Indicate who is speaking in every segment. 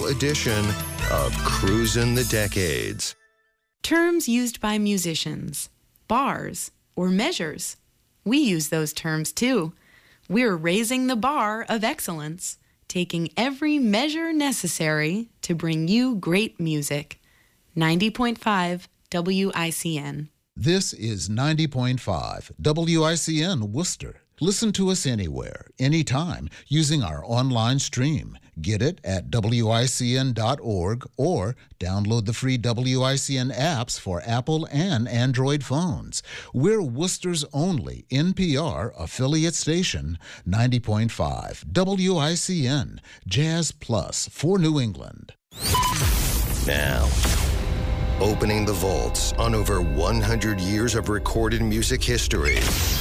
Speaker 1: Global edition of Cruisin' the Decades.
Speaker 2: Terms used by musicians, bars, or measures. We use those terms too. We're raising the bar of excellence, taking every measure necessary to bring you great music. 90.5 WICN.
Speaker 3: This is 90.5 WICN Worcester. Listen to us anywhere, anytime, using our online stream. Get it at WICN.org or download the free WICN apps for Apple and Android phones. We're Worcester's only NPR affiliate station, 90.5 WICN, Jazz Plus for New England.
Speaker 1: Now, opening the vaults on over 100 years of recorded music history.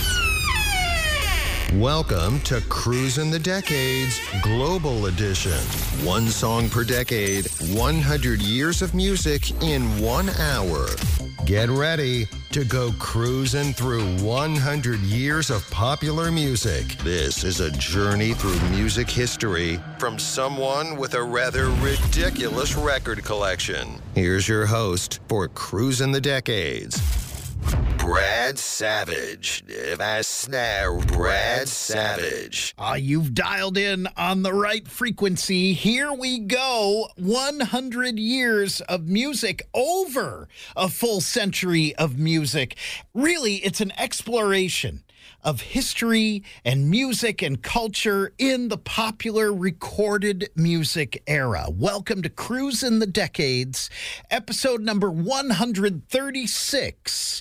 Speaker 1: Welcome to Cruisin' the Decades Global Edition. One song per decade, 100 years of music in 1 hour. Get ready to go cruising through 100 years of popular music. This is a journey through music history from someone with a rather ridiculous record collection. Here's your host for Cruisin' the Decades, Brad Savage. That's now Brad Savage.
Speaker 4: You've dialed in on the right frequency. Here we go. 100 years of music, over a full century of music. Really, it's an exploration of history and music and culture in the popular recorded music era. Welcome to Cruisin' the Decades, episode number 136,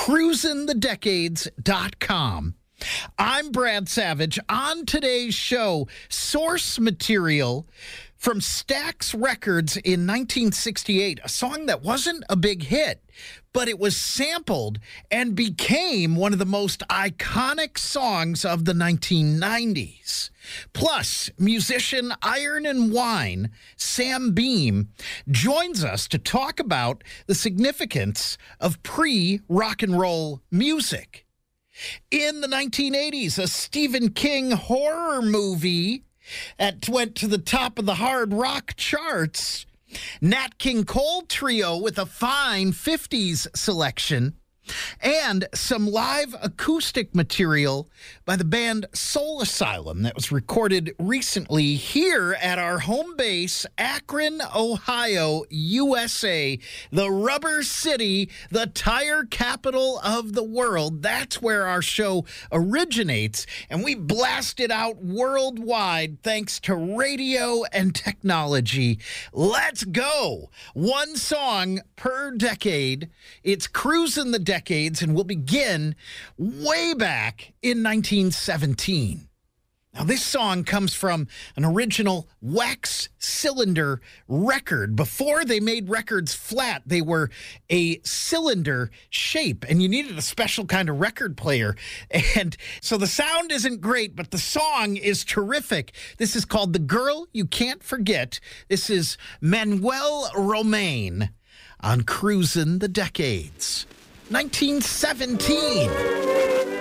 Speaker 4: cruisinthedecades.com. I'm Brad Savage. On today's show, source material from Stax Records in 1968, a song that wasn't a big hit, but it was sampled and became one of the most iconic songs of the 1990s. Plus, musician Iron and Wine, Sam Beam, joins us to talk about the significance of pre-rock and roll music. In the 1980s, a Stephen King horror movie that went to the top of the hard rock charts. Nat King Cole Trio with a fine 50s selection. And some live acoustic material by the band Soul Asylum that was recorded recently here at our home base, Akron, Ohio, USA, the Rubber City, the tire capital of the world. That's where our show originates, and we blast it out worldwide thanks to radio and technology. Let's go. One song per decade. It's Cruisin' the Decades, and we'll begin way back in 1917. Now, this song comes from an original wax cylinder record. Before they made records flat, they were a cylinder shape, and you needed a special kind of record player. And so the sound isn't great, but the song is terrific. This is called The Girl You Can't Forget. This is Manuel Romain on Cruisin' the Decades. 1917.